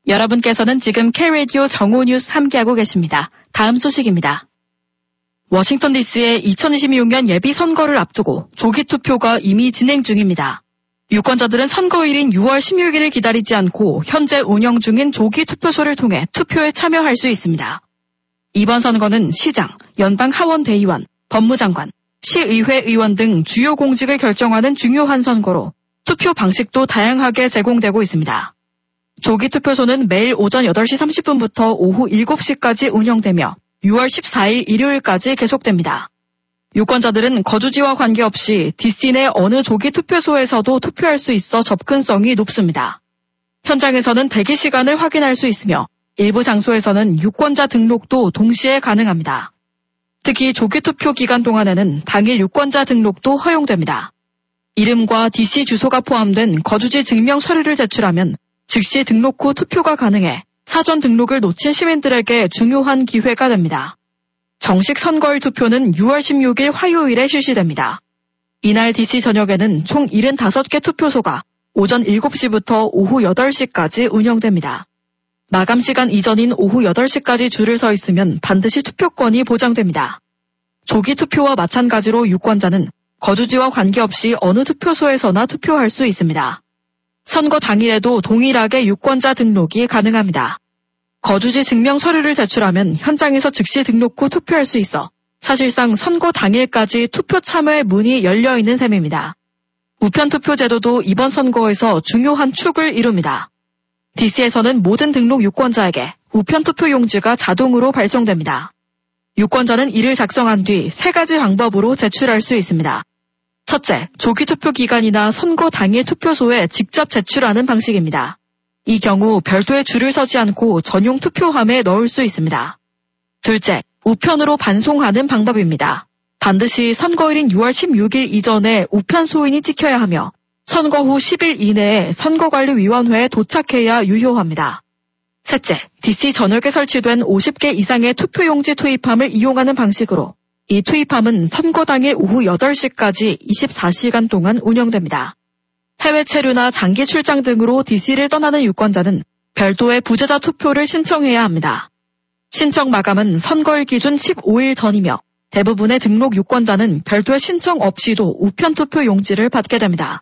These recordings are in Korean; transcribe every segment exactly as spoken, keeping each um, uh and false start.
여러분께서는 지금 K-라디오 정오뉴스 함께하고 계십니다. 다음 소식입니다. 워싱턴 디씨의 이천이십육 년 예비선거를 앞두고 조기투표가 이미 진행 중입니다. 유권자들은 선거일인 유월 십육 일을 기다리지 않고 현재 운영 중인 조기투표소를 통해 투표에 참여할 수 있습니다. 이번 선거는 시장, 연방 하원 대의원, 법무장관, 시의회 의원 등 주요 공직을 결정하는 중요한 선거로 투표 방식도 다양하게 제공되고 있습니다. 조기투표소는 매일 오전 여덟 시 삼십 분부터 오후 일곱 시까지 운영되며 유월 십사 일 일요일까지 계속됩니다. 유권자들은 거주지와 관계없이 디씨 내 어느 조기투표소에서도 투표할 수 있어 접근성이 높습니다. 현장에서는 대기 시간을 확인할 수 있으며 일부 장소에서는 유권자 등록도 동시에 가능합니다. 특히 조기투표 기간 동안에는 당일 유권자 등록도 허용됩니다. 이름과 디씨 주소가 포함된 거주지 증명 서류를 제출하면 즉시 등록 후 투표가 가능해 사전 등록을 놓친 시민들에게 중요한 기회가 됩니다. 정식 선거일 투표는 유월 십육 일 화요일에 실시됩니다. 이날 디씨 전역에는 총 칠십오 개 투표소가 오전 일곱 시부터 오후 여덟 시까지 운영됩니다. 마감 시간 이전인 오후 여덟 시까지 줄을 서 있으면 반드시 투표권이 보장됩니다. 조기 투표와 마찬가지로 유권자는 거주지와 관계없이 어느 투표소에서나 투표할 수 있습니다. 선거 당일에도 동일하게 유권자 등록이 가능합니다. 거주지 증명 서류를 제출하면 현장에서 즉시 등록 후 투표할 수 있어 사실상 선거 당일까지 투표 참여의 문이 열려 있는 셈입니다. 우편 투표 제도도 이번 선거에서 중요한 축을 이룹니다. 디씨에서는 모든 등록 유권자에게 우편 투표 용지가 자동으로 발송됩니다. 유권자는 이를 작성한 뒤 세 가지 방법으로 제출할 수 있습니다. 첫째, 조기 투표 기간이나 선거 당일 투표소에 직접 제출하는 방식입니다. 이 경우 별도의 줄을 서지 않고 전용 투표함에 넣을 수 있습니다. 둘째, 우편으로 반송하는 방법입니다. 반드시 선거일인 유월 십육 일 이전에 우편 소인이 찍혀야 하며 선거 후 십 일 이내에 선거관리위원회에 도착해야 유효합니다. 셋째, 디씨 전역에 설치된 오십 개 이상의 투표용지 투입함을 이용하는 방식으로 이 투입함은 선거 당일 오후 여덟 시까지 이십사 시간 동안 운영됩니다. 해외 체류나 장기 출장 등으로 디씨를 떠나는 유권자는 별도의 부재자 투표를 신청해야 합니다. 신청 마감은 선거일 기준 십오 일 전이며 대부분의 등록 유권자는 별도의 신청 없이도 우편 투표 용지를 받게 됩니다.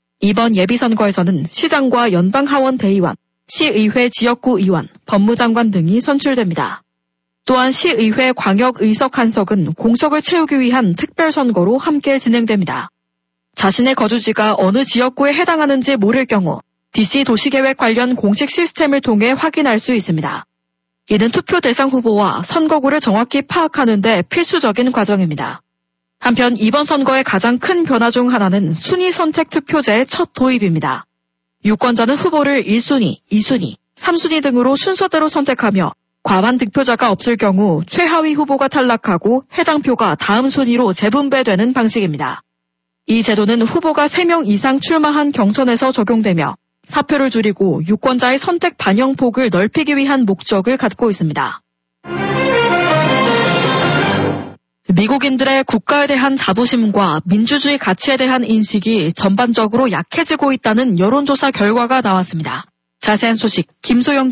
이번 예비선거에서는 시장과 연방 하원 대의원, 시의회 지역구 의원, 법무장관 등이 선출됩니다. 또한 시의회 광역 의석 한 석은 공석을 채우기 위한 특별선거로 함께 진행됩니다. 자신의 거주지가 어느 지역구에 해당하는지 모를 경우 디씨 도시계획 관련 공식 시스템을 통해 확인할 수 있습니다. 이는 투표 대상 후보와 선거구를 정확히 파악하는 데 필수적인 과정입니다. 한편 이번 선거의 가장 큰 변화 중 하나는 순위 선택 투표제의 첫 도입입니다. 유권자는 후보를 일 순위, 이 순위, 삼 순위 등으로 순서대로 선택하며 과반 득표자가 없을 경우 최하위 후보가 탈락하고 해당 표가 다음 순위로 재분배되는 방식입니다. 이 제도는 후보가 세 명 이상 출마한 경선에서 적용되며 사표를 줄이고 유권자의 선택 반영폭을 넓히기 위한 목적을 갖고 있습니다. 미국인들의 국가에 대한 자부심과 민주주의 가치에 대한 인식이 전반적으로 약해지고 있다는 여론조사 결과가 나왔습니다. 자세한 소식 김소영